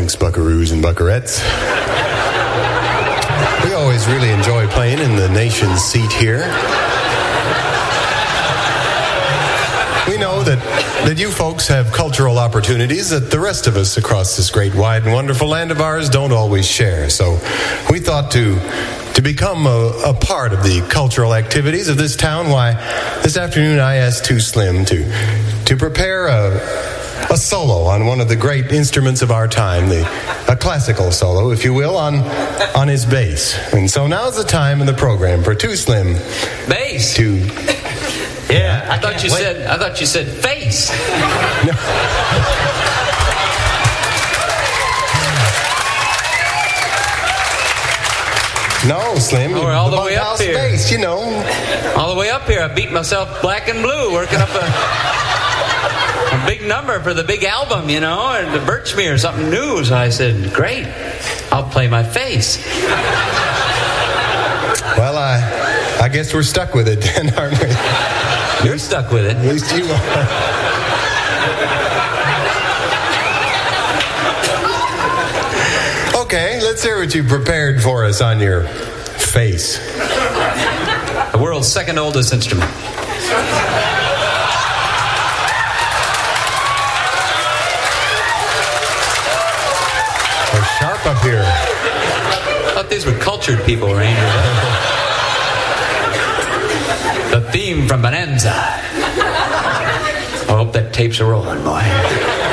Thanks, buckaroos and buckarettes. We always really enjoy playing in the nation's seat here. We know that you folks have cultural opportunities that the rest of us across this great, wide, and wonderful land of ours don't always share. So we thought to become a part of the cultural activities of this town, why, this afternoon I asked Too Slim to prepare a solo on one of the great instruments of our time, a classical solo, if you will, on his bass. And so now's the time in the program for Too Slim. Bass? Yeah, I thought you said face. No, Slim. We're all the way up here. Bass, you know. All the way up here. I beat myself black and blue working up a big number for the big album, you know, or the Birchmere, something new. So I said, great, I'll play my face. Well, I guess we're stuck with it then, aren't we? You're stuck with it. At least you are. Okay, let's hear what you prepared for us on your face. The world's second oldest instrument. We're sharp up here. I thought these were cultured people, Ranger. The theme from Bonanza. I hope that tape's a rolling, boy.